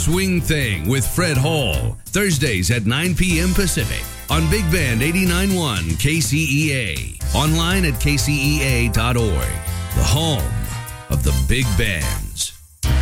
Swing Thing with Fred Hall. Thursdays at 9 p.m. Pacific on Big Band 89.1 KCEA. Online at kcea.org. The home of the Big Band.